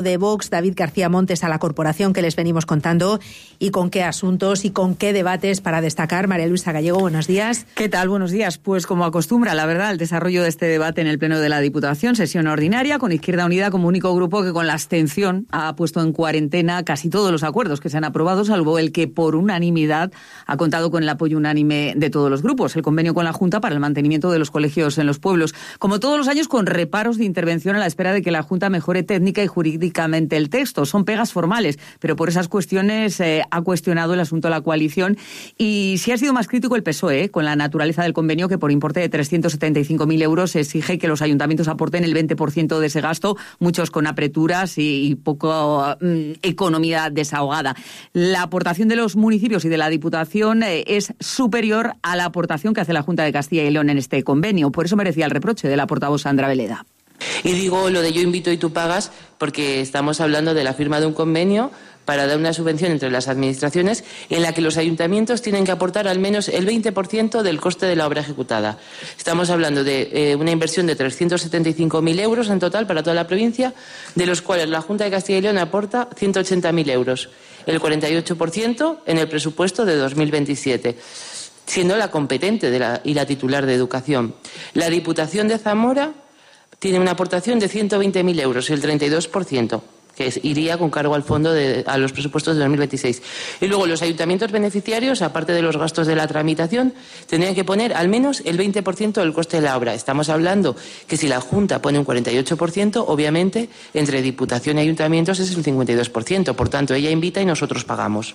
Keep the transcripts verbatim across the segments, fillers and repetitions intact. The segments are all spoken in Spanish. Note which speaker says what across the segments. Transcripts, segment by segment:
Speaker 1: de Vox, David García Montes, a la corporación que les venimos contando y con qué asuntos y con qué debates para destacar. María Luisa Gallego, buenos días.
Speaker 2: ¿Qué tal? Buenos días. Pues como acostumbra, la verdad, el desarrollo de este debate en el Pleno de la Diputación, sesión ordinaria, con Izquierda Unida como único grupo que con la abstención ha puesto en cuarentena casi todos los acuerdos que se han aprobado, salvo el que por unanimidad ha contado con el apoyo unánime de todos los grupos, el convenio con la Junta para el mantenimiento de los colegios en los pueblos. Como todos los años, con reparos de intervención a la espera de que la Junta mejore técnica y jurídicamente el texto. Son pegas formales, pero por esas cuestiones eh, ha cuestionado el asunto la coalición y sí ha sido más crítico el P S O E eh, con la naturaleza del convenio, que por importe de trescientos setenta y cinco mil euros exige que los ayuntamientos aporten el veinte por ciento de ese gasto, muchos con apreturas y, y poco mm, economía desahogada. La aportación de los municipios y de la Diputación eh, es superior a la aportación que hace la Junta de Castilla y León en este convenio. Por eso merecía el reproche de la portavoz Sandra Veleda.
Speaker 3: Y digo lo de yo invito y tú pagas porque estamos hablando de la firma de un convenio para dar una subvención entre las administraciones en la que los ayuntamientos tienen que aportar al menos el veinte por ciento del coste de la obra ejecutada. Estamos hablando de eh, una inversión de trescientos setenta y cinco mil euros en total para toda la provincia, de los cuales la Junta de Castilla y León aporta ciento ochenta mil euros, el cuarenta y ocho por ciento en el presupuesto de dos mil veintisiete. Siendo la competente de la, y la titular de educación. La Diputación de Zamora tiene una aportación de ciento veinte mil euros, el treinta y dos por ciento, que es, iría con cargo al fondo de, a los presupuestos de dos mil veintiséis. Y luego los ayuntamientos beneficiarios, aparte de los gastos de la tramitación, tendrían que poner al menos el veinte por ciento del coste de la obra. Estamos hablando que si la Junta pone un cuarenta y ocho por ciento, obviamente entre Diputación y ayuntamientos es el cincuenta y dos por ciento. Por tanto, ella invita y nosotros pagamos.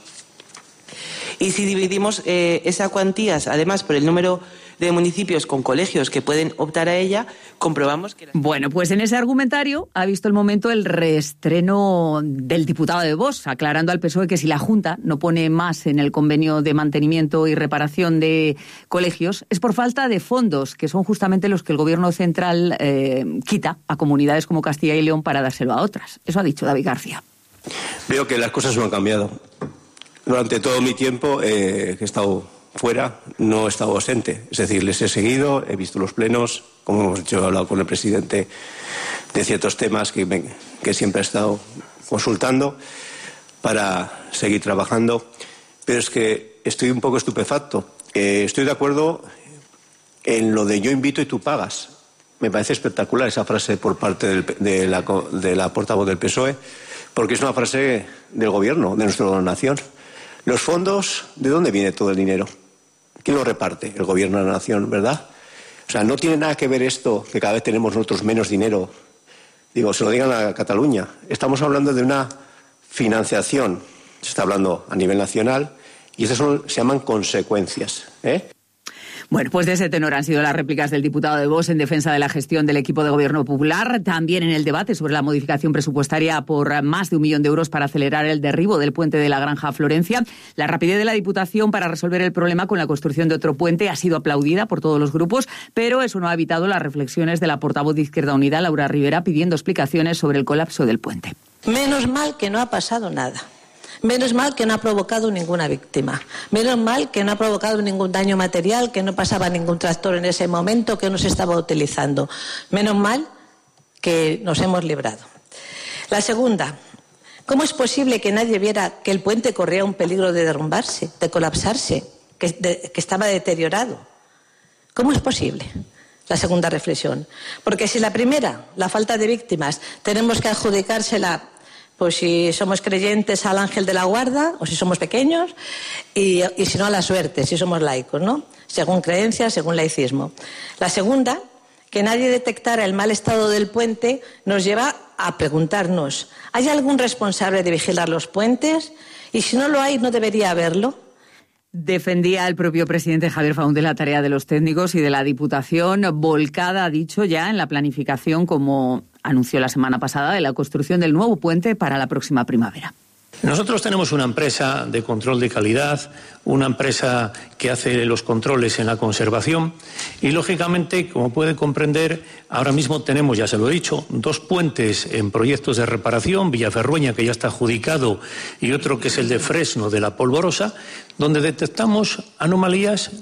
Speaker 3: Y si dividimos eh, esas cuantías, además, por el número de municipios con colegios que pueden optar a ella, comprobamos que...
Speaker 2: Bueno, pues en ese argumentario ha visto el momento el reestreno del diputado de Vox, aclarando al P S O E que si la Junta no pone más en el convenio de mantenimiento y reparación de colegios es por falta de fondos, que son justamente los que el Gobierno central eh, quita a comunidades como Castilla y León para dárselo a otras. Eso ha dicho David García.
Speaker 4: Veo que las cosas no han cambiado. Durante todo mi tiempo eh, que he estado fuera, no he estado ausente. Es decir, les he seguido, he visto los plenos, como hemos dicho, he hablado con el presidente de ciertos temas que, me, que siempre he estado consultando para seguir trabajando. Pero es que estoy un poco estupefacto. Eh, estoy de acuerdo en lo de yo invito y tú pagas. Me parece espectacular esa frase por parte del, de, la, de la portavoz del P S O E, porque es una frase del Gobierno, de nuestra nación. Los fondos, ¿de dónde viene todo el dinero? ¿Quién lo reparte? El Gobierno de la Nación, ¿verdad? O sea, no tiene nada que ver esto, que cada vez tenemos nosotros menos dinero. Digo, se lo digan a Cataluña. Estamos hablando de una financiación, se está hablando a nivel nacional, y esas son, se llaman consecuencias, ¿eh?
Speaker 2: Bueno, pues de ese tenor han sido las réplicas del diputado de Vox en defensa de la gestión del equipo de Gobierno Popular. También en el debate sobre la modificación presupuestaria por más de un millón de euros para acelerar el derribo del puente de la Granja Florencia. La rapidez de la Diputación para resolver el problema con la construcción de otro puente ha sido aplaudida por todos los grupos, pero eso no ha evitado las reflexiones de la portavoz de Izquierda Unida, Laura Rivera, pidiendo explicaciones sobre el colapso del puente.
Speaker 5: Menos mal que no ha pasado nada. Menos mal que no ha provocado ninguna víctima. Menos mal que no ha provocado ningún daño material, que no pasaba ningún tractor en ese momento, que no se estaba utilizando. Menos mal que nos hemos librado. La segunda, ¿cómo es posible que nadie viera que el puente corría un peligro de derrumbarse, de colapsarse, que, de, que estaba deteriorado? ¿Cómo es posible? La segunda reflexión. Porque si la primera, la falta de víctimas, tenemos que adjudicársela, pues si somos creyentes al ángel de la guarda, o si somos pequeños, y, y si no a la suerte, si somos laicos, ¿no? Según creencias, según laicismo. La segunda, que nadie detectara el mal estado del puente, nos lleva a preguntarnos, ¿hay algún responsable de vigilar los puentes? Y si no lo hay, ¿no debería haberlo?
Speaker 2: Defendía el propio presidente Javier Faúndez la tarea de los técnicos y de la Diputación, volcada, ha dicho, ya en la planificación, como anunció la semana pasada, de la construcción del nuevo puente para la próxima primavera.
Speaker 6: Nosotros tenemos una empresa de control de calidad, una empresa que hace los controles en la conservación y, lógicamente, como puede comprender, ahora mismo tenemos, ya se lo he dicho, dos puentes en proyectos de reparación, Villaferrueña, que ya está adjudicado, y otro que es el de Fresno, de la Polvorosa, donde detectamos anomalías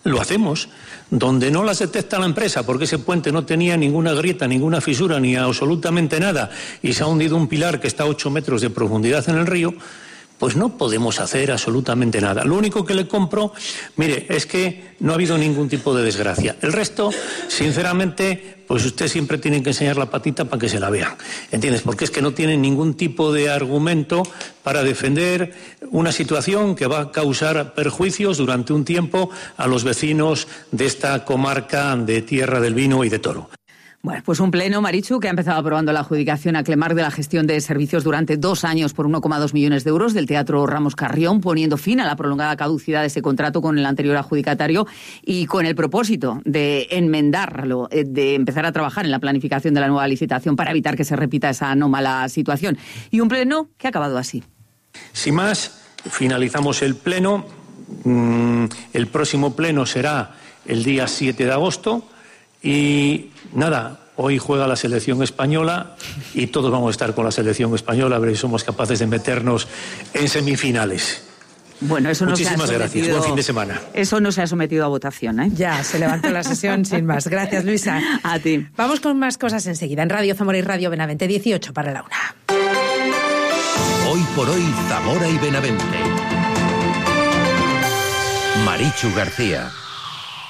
Speaker 6: lo hacemos. Donde no las detecta la empresa, porque ese puente no tenía ninguna grieta, ninguna fisura, ni absolutamente nada, y se ha hundido un pilar que está a ocho metros de profundidad en el río, pues no podemos hacer absolutamente nada. Lo único que le compro, mire, es que no ha habido ningún tipo de desgracia. El resto, sinceramente, pues usted siempre tiene que enseñar la patita para que se la vean. ¿Entiendes? Porque es que no tienen ningún tipo de argumento para defender una situación que va a causar perjuicios durante un tiempo a los vecinos de esta comarca de Tierra del Vino y de Toro.
Speaker 2: Bueno, pues un pleno, Marichu, que ha empezado aprobando la adjudicación a Clemar de la gestión de servicios durante dos años por uno coma dos millones de euros del Teatro Ramos Carrión, poniendo fin a la prolongada caducidad de ese contrato con el anterior adjudicatario y con el propósito de enmendarlo, de empezar a trabajar en la planificación de la nueva licitación para evitar que se repita esa anómala situación. Y un pleno que ha acabado así.
Speaker 6: Sin más, finalizamos el pleno. El próximo pleno será el día siete de agosto. Y nada, hoy juega la selección española y todos vamos a estar con la selección española, a ver si somos capaces de meternos en semifinales.
Speaker 2: Bueno, eso no
Speaker 6: Muchísimas
Speaker 2: se ha
Speaker 6: gracias, buen fin de semana.
Speaker 2: Eso no se ha sometido a votación, ¿eh?
Speaker 1: Ya, se levantó la sesión sin más. Gracias, Luisa.
Speaker 2: A ti.
Speaker 1: Vamos con más cosas enseguida en Radio Zamora y Radio Benavente, dieciocho para la una.
Speaker 7: Hoy por hoy, Zamora y Benavente. Marichu García.